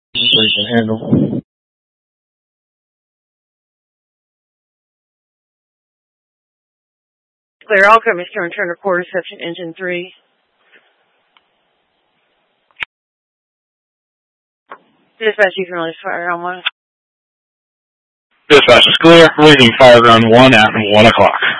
So you can handle. Clear, all companies can return to core reception engine 3. Dispatch, you can release fire on 1. Dispatch is clear. Releasing fire ground 1 at 1 o'clock.